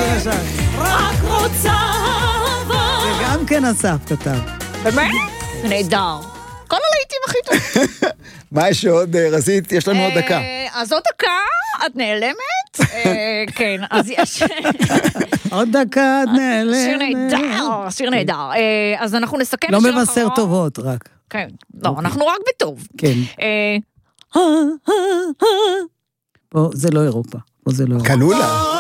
השיר השם. רק רוצה אהבה. וגם כן אסף כתב. באמת? נהדר. כל הלהיטים הכי טוב. מה יש עוד, רזית? יש לנו עוד דקה. אז עוד דקה, את נעלמת? כן, אז יש... עוד דקה, נעלמת. שיר נהדר, שיר נהדר. אז אנחנו נסכם לא בשיר מבשר אחרון. טובות רק. כן, לא, אנחנו רק בטוב. כן. פה זה לא אירופה. פה זה לא אירופה. קנולה.